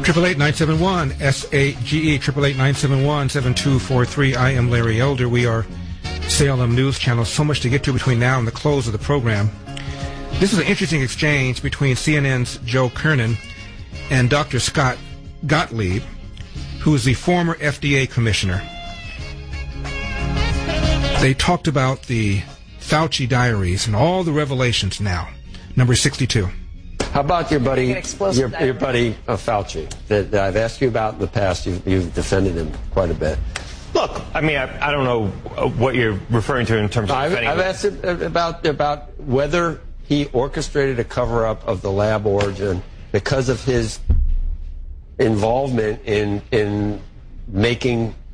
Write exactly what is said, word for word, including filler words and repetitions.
Triple eight nine seven one S A G E triple eight nine seven one seven two four three. I am Larry Elder. We are Salem News Channel. So much to get to between now and the close of the program. This is an interesting exchange between C N N's Joe Kernan and Doctor Scott Gottlieb, who is the former F D A commissioner. They talked about the Fauci diaries and all the revelations now. Number sixty-two. How about your buddy, your, your buddy uh, Fauci, that, that I've asked you about in the past? You've, you've defended him quite a bit. Look, I mean, I, I don't know what you're referring to in terms of. I've, I've asked him about about whether he orchestrated a cover-up of the lab origin because of his involvement in in making